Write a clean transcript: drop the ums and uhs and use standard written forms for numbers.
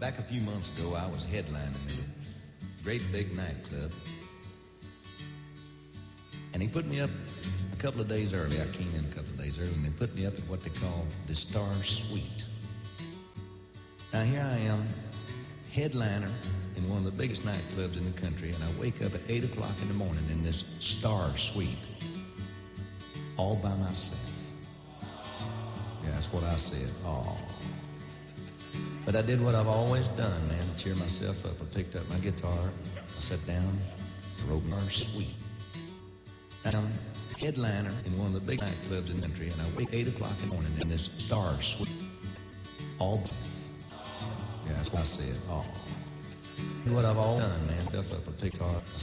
Back a few months ago, I was headlining at a great big nightclub. And he put me up a couple of days early. I came in a couple of days early, and they put me up at what they call the Star Suite. Now, here I am, headliner in one of the biggest nightclubs in the country, and I wake up at 8 o'clock in the morning in this Star Suite, all by myself. Yeah, that's what I said. Oh. But I did what I've always done, man, to cheer myself up. I picked up my guitar, I sat down, I wrote my Suite. I'm headliner in one of the big nightclubs in the country, and I wake 8 o'clock in the morning in this Star Suite, all by myself. Yeah, that's what I said. Oh. What I've always done, man, stuff up a guitar.